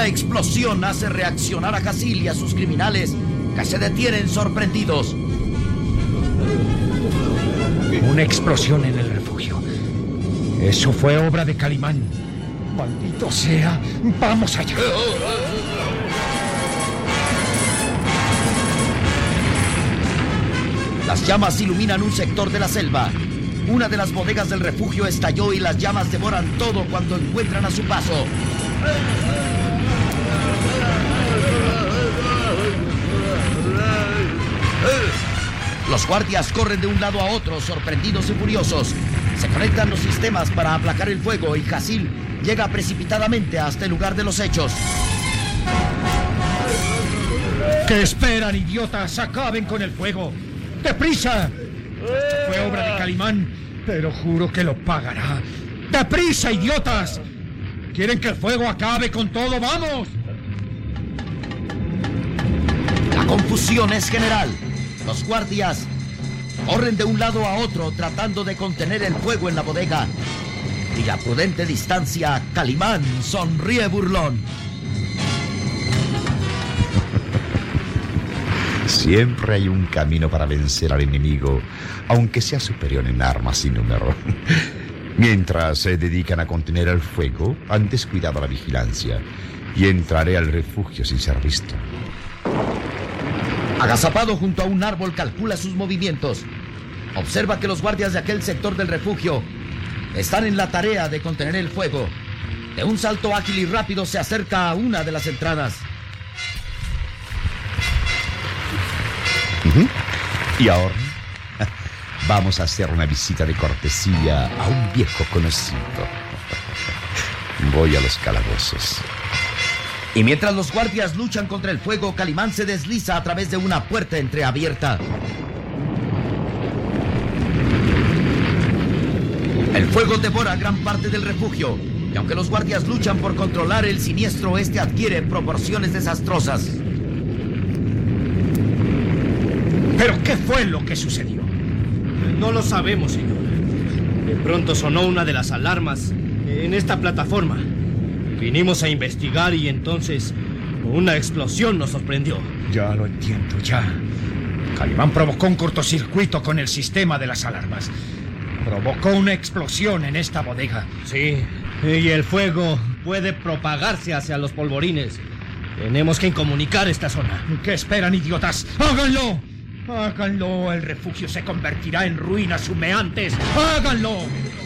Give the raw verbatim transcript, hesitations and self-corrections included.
Una explosión hace reaccionar a Hasil y a sus criminales, que se detienen sorprendidos. Una explosión en el refugio. Eso fue obra de Calimán. Maldito sea. Vamos allá. Las llamas iluminan un sector de la selva. Una de las bodegas del refugio estalló y las llamas devoran todo cuando encuentran a su paso. Los guardias corren de un lado a otro, sorprendidos y furiosos. Se conectan los sistemas para aplacar el fuego y Hasil llega precipitadamente hasta el lugar de los hechos. ¿Qué esperan, idiotas? ¡Acaben con el fuego! ¡Deprisa! Esto fue obra de Calimán, pero juro que lo pagará. ¡Deprisa, idiotas! ¿Quieren que el fuego acabe con todo? ¡Vamos! La confusión es general. Los guardias corren de un lado a otro tratando de contener el fuego en la bodega. Y a prudente distancia, Calimán sonríe burlón. Siempre hay un camino para vencer al enemigo, aunque sea superior en armas y número. Mientras se dedican a contener el fuego, han descuidado la vigilancia y entraré al refugio sin ser visto. Agazapado junto a un árbol, calcula sus movimientos. Observa que los guardias de aquel sector del refugio están en la tarea de contener el fuego. De un salto ágil y rápido se acerca a una de las entradas. Uh-huh. Y ahora vamos a hacer una visita de cortesía a un viejo conocido. Voy a los calabozos. Y mientras los guardias luchan contra el fuego, Calimán se desliza a través de una puerta entreabierta. El fuego devora gran parte del refugio, y aunque los guardias luchan por controlar el siniestro, este adquiere proporciones desastrosas. ¿Pero qué fue lo que sucedió? No lo sabemos, señor. De pronto sonó una de las alarmas en esta plataforma. Vinimos a investigar y entonces una explosión nos sorprendió. Ya lo entiendo, ya. Calimán provocó un cortocircuito con el sistema de las alarmas. Provocó una explosión en esta bodega. Sí, y el fuego puede propagarse hacia los polvorines. Tenemos que incomunicar esta zona. ¿Qué esperan, idiotas? ¡Háganlo! ¡Háganlo! El refugio se convertirá en ruinas humeantes. ¡Háganlo!